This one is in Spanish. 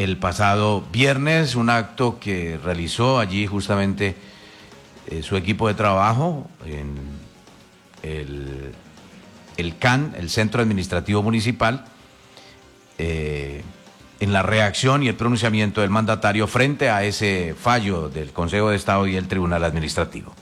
el pasado viernes, un acto que realizó allí justamente su equipo de trabajo en el CAN, el Centro Administrativo Municipal, en la reacción y el pronunciamiento del mandatario frente a ese fallo del Consejo de Estado y el Tribunal Administrativo.